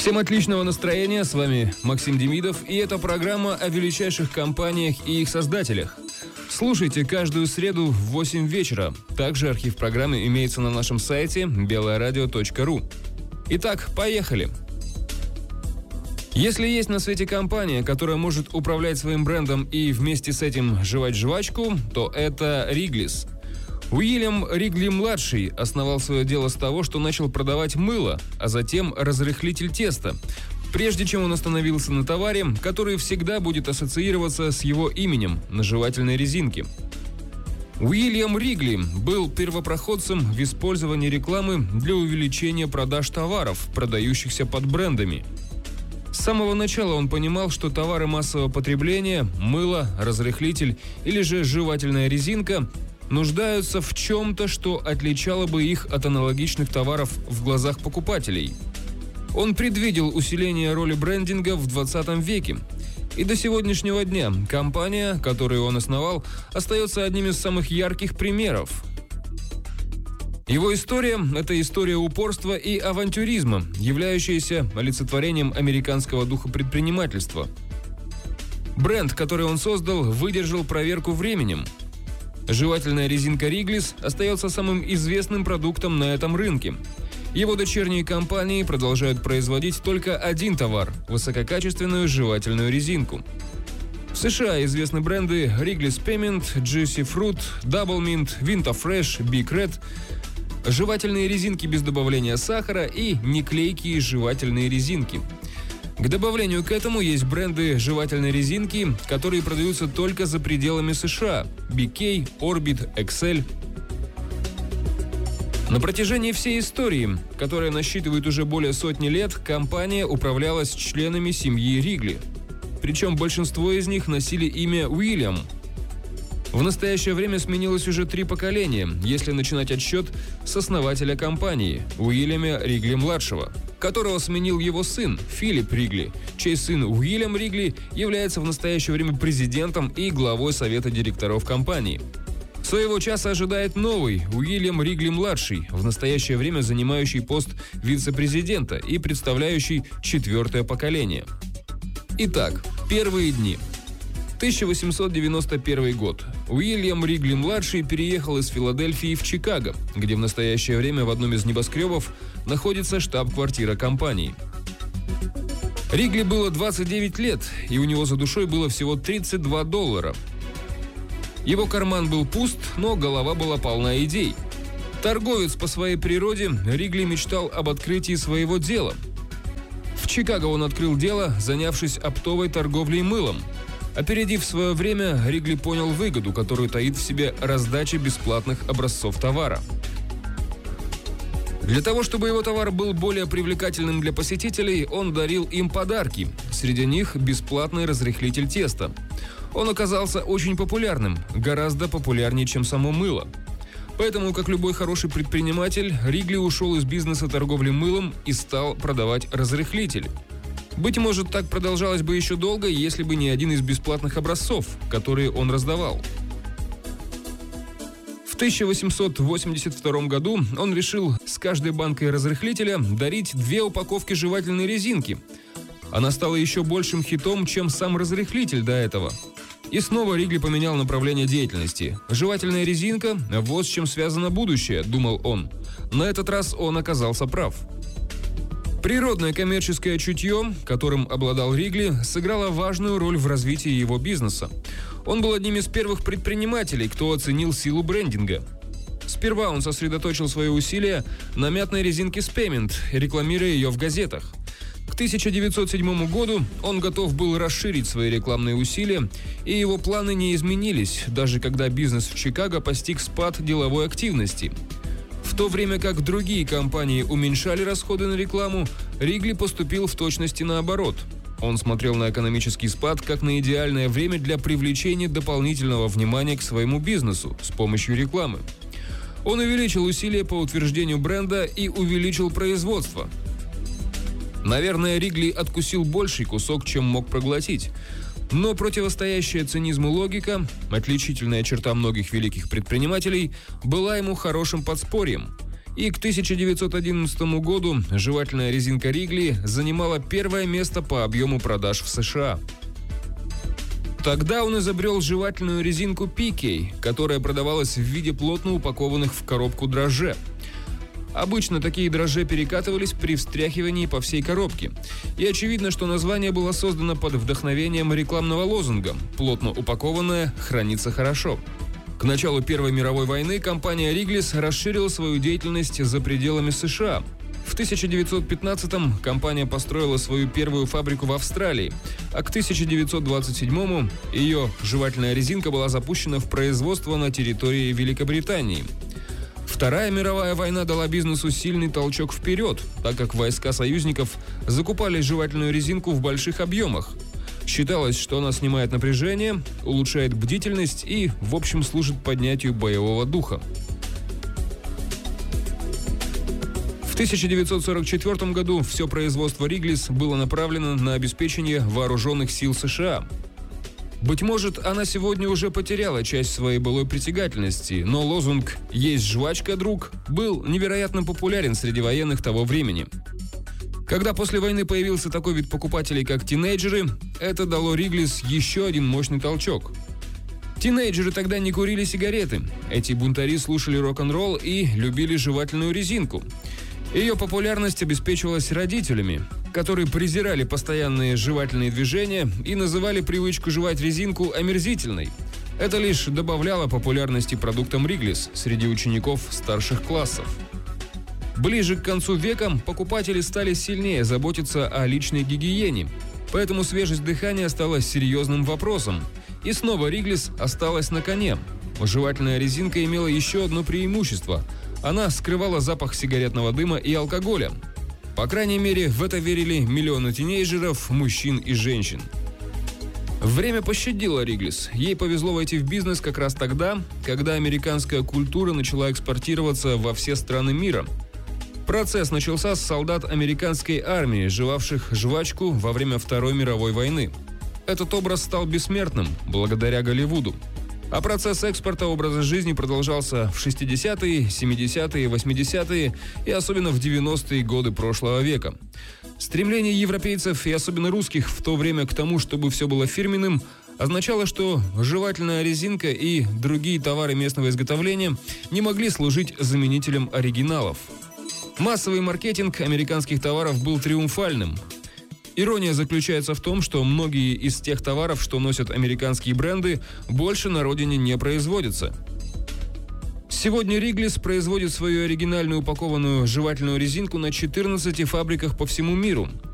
Всем отличного настроения, с вами Максим Демидов, и это программа о величайших компаниях и их создателях. Слушайте каждую среду в 8 вечера. Также архив программы имеется на нашем сайте beloradio.ru. Итак, поехали! Если есть на свете компания, которая может управлять своим брендом и вместе с этим жевать жвачку, то это Wrigley's. Уильям Ригли-младший основал свое дело с того, что начал продавать мыло, а затем разрыхлитель теста, прежде чем он остановился на товаре, который всегда будет ассоциироваться с его именем на жевательной резинке. Уильям Ригли был первопроходцем в использовании рекламы для увеличения продаж товаров, продающихся под брендами. С самого начала он понимал, что товары массового потребления, мыло, разрыхлитель или же жевательная резинка нуждаются в чем-то, что отличало бы их от аналогичных товаров в глазах покупателей. Он предвидел усиление роли брендинга в 20 веке. И до сегодняшнего дня компания, которую он основал, остается одним из самых ярких примеров. Его история – это история упорства и авантюризма, являющаяся олицетворением американского духа предпринимательства. Бренд, который он создал, выдержал проверку временем. Жевательная резинка Wrigley's остается самым известным продуктом на этом рынке. Его дочерние компании продолжают производить только один товар – высококачественную жевательную резинку. В США известны бренды Wrigley's Peppermint, Juicy Fruit, Double Mint, Vita Fresh, Big Red, жевательные резинки без добавления сахара и неклейкие жевательные резинки. К добавлению к этому есть бренды жевательной резинки, которые продаются только за пределами США – BK, Orbit, Excel. На протяжении всей истории, которая насчитывает уже более сотни лет, компания управлялась членами семьи Ригли. Причем большинство из них носили имя Уильям. В настоящее время сменилось уже 3 поколения, если начинать отсчет с основателя компании – Уильяма Ригли-младшего, которого сменил его сын Филипп Ригли, чей сын Уильям Ригли является в настоящее время президентом и главой совета директоров компании. Своего часа ожидает новый Уильям Ригли-младший, в настоящее время занимающий пост вице-президента и представляющий 4-е поколение. Итак, первые дни. 1891 год. Уильям Ригли-младший переехал из Филадельфии в Чикаго, где в настоящее время в одном из небоскребов находится штаб-квартира компании. Ригли было 29 лет, и у него за душой было всего $32. Его карман был пуст, но голова была полна идей. Торговец по своей природе, Ригли мечтал об открытии своего дела. В Чикаго он открыл дело, занявшись оптовой торговлей мылом. Опередив свое время, Ригли понял выгоду, которую таит в себе раздача бесплатных образцов товара. Для того, чтобы его товар был более привлекательным для посетителей, он дарил им подарки. Среди них бесплатный разрыхлитель теста. Он оказался очень популярным, гораздо популярнее, чем само мыло. Поэтому, как любой хороший предприниматель, Ригли ушел из бизнеса торговли мылом и стал продавать разрыхлитель. Быть может, так продолжалось бы еще долго, если бы не один из бесплатных образцов, которые он раздавал. В 1882 году он решил с каждой банкой разрыхлителя дарить 2 упаковки жевательной резинки. Она стала еще большим хитом, чем сам разрыхлитель до этого. И снова Ригли поменял направление деятельности. Жевательная резинка – вот с чем связано будущее, думал он. На этот раз он оказался прав. Природное коммерческое чутье, которым обладал Ригли, сыграло важную роль в развитии его бизнеса. Он был одним из первых предпринимателей, кто оценил силу брендинга. Сперва он сосредоточил свои усилия на мятной резинке Peppermint, рекламируя ее в газетах. К 1907 году он готов был расширить свои рекламные усилия, и его планы не изменились, даже когда бизнес в Чикаго постиг спад деловой активности. В то время как другие компании уменьшали расходы на рекламу, Ригли поступил в точности наоборот. Он смотрел на экономический спад как на идеальное время для привлечения дополнительного внимания к своему бизнесу с помощью рекламы. Он увеличил усилия по утверждению бренда и увеличил производство. Наверное, Ригли откусил больший кусок, чем мог проглотить. Но противостоящая цинизму логика, отличительная черта многих великих предпринимателей, была ему хорошим подспорьем. И к 1911 году жевательная резинка Ригли занимала первое место по объему продаж в США. Тогда он изобрел жевательную резинку PK, которая продавалась в виде плотно упакованных в коробку дрожжей. Обычно такие дрожжи перекатывались при встряхивании по всей коробке. И очевидно, что название было создано под вдохновением рекламного лозунга «Плотно упакованное хранится хорошо». К началу Первой мировой войны компания Wrigley's расширила свою деятельность за пределами США. В 1915-м компания построила свою первую фабрику в Австралии, а к 1927-му ее жевательная резинка была запущена в производство на территории Великобритании. Вторая мировая война дала бизнесу сильный толчок вперед, так как войска союзников закупали жевательную резинку в больших объемах. Считалось, что она снимает напряжение, улучшает бдительность и, в общем, служит поднятию боевого духа. В 1944 году все производство Wrigley's было направлено на обеспечение вооруженных сил США. Быть может, она сегодня уже потеряла часть своей былой притягательности, но лозунг «Есть жвачка, друг» был невероятно популярен среди военных того времени. Когда после войны появился такой вид покупателей, как тинейджеры, это дало Wrigley's еще один мощный толчок. Тинейджеры тогда не курили сигареты. Эти бунтари слушали рок-н-ролл и любили жевательную резинку. Ее популярность обеспечивалась родителями, которые презирали постоянные жевательные движения и называли привычку жевать резинку омерзительной. Это лишь добавляло популярности продуктам Wrigley's среди учеников старших классов. Ближе к концу века покупатели стали сильнее заботиться о личной гигиене, поэтому свежесть дыхания стала серьезным вопросом. И снова Wrigley's осталась на коне. Жевательная резинка имела еще одно преимущество – она скрывала запах сигаретного дыма и алкоголя. По крайней мере, в это верили миллионы тинейджеров, мужчин и женщин. Время пощадило Wrigley's. Ей повезло войти в бизнес как раз тогда, когда американская культура начала экспортироваться во все страны мира. Процесс начался с солдат американской армии, жевавших жвачку во время Второй мировой войны. Этот образ стал бессмертным благодаря Голливуду. А процесс экспорта образа жизни продолжался в 60-е, 70-е, 80-е и особенно в 90-е годы прошлого века. Стремление европейцев и особенно русских в то время к тому, чтобы все было фирменным, означало, что жевательная резинка и другие товары местного изготовления не могли служить заменителем оригиналов. Массовый маркетинг американских товаров был триумфальным. Ирония заключается в том, что многие из тех товаров, что носят американские бренды, больше на родине не производятся. Сегодня Wrigley's производит свою оригинальную упакованную жевательную резинку на 14 фабриках по всему миру.